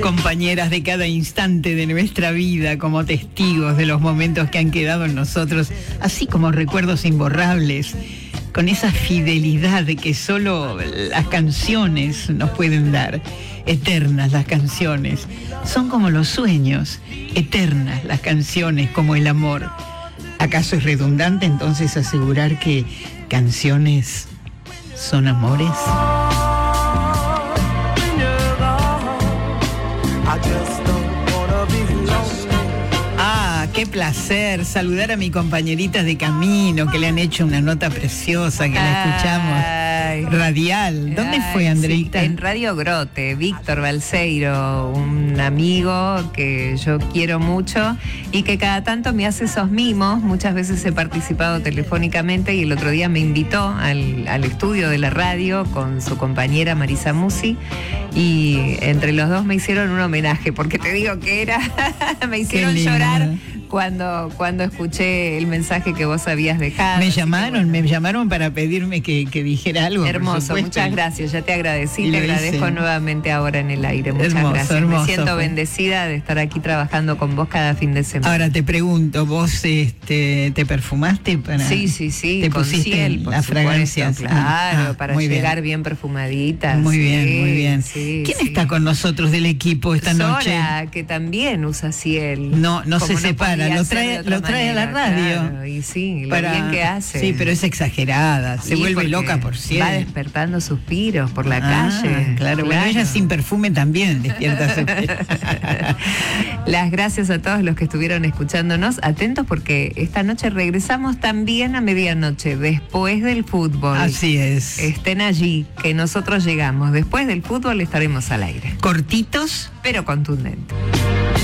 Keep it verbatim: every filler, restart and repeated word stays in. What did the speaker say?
compañeras de cada instante de nuestra vida, como testigos de los momentos que han quedado en nosotros, así como recuerdos imborrables, con esa fidelidad que solo las canciones nos pueden dar. Eternas las canciones, son como los sueños, eternas las canciones como el amor. ¿Acaso es redundante entonces asegurar que canciones son amores? Ah, qué placer saludar a mi compañerita de camino, que le han hecho una nota preciosa, que la escuchamos. Ay, radial. ¿Dónde ay, fue, Andreita? Sí, en Radio Grote, Víctor Balseiro, un amigo que yo quiero mucho y que cada tanto me hace esos mimos. Muchas veces he participado telefónicamente y el otro día me invitó al, al estudio de la radio con su compañera Marisa Musi, y entre los dos me hicieron un homenaje, porque te digo que era, me hicieron llorar cuando, cuando escuché el mensaje que vos habías dejado. Me llamaron, bueno. me llamaron para pedirme que, que dijera algo. Hermoso, muchas gracias, ya te agradecí, y te agradezco hice. nuevamente ahora en el aire, muchas hermoso, gracias. Hermoso, me siento fue. bendecida de estar aquí trabajando con vos cada fin de semana. Ahora te pregunto, ¿vos este, te perfumaste para...? Sí, sí, sí, te con pusiste ciel, las fragancias. Claro, ah, para llegar bien. bien perfumaditas. Muy sí, bien, muy bien. Sí, ¿Quién sí. está con nosotros del equipo esta Sora, noche? que también usa ciel. No, no se no separa, lo trae, lo trae manera, a la radio. Claro, y sí, lo para... bien que hace. Sí, pero es exagerada, se y vuelve loca por ciel. Va despertando suspiros por la ah, calle. Claro, claro, bueno, ella sin perfume también despierta suspiros. Las gracias a todos los que estuvieron escuchándonos. Atentos porque esta noche regresamos también a medianoche, después del fútbol. Así es. Estén allí, que nosotros llegamos. Después del fútbol estaremos al aire. Cortitos, pero contundentes.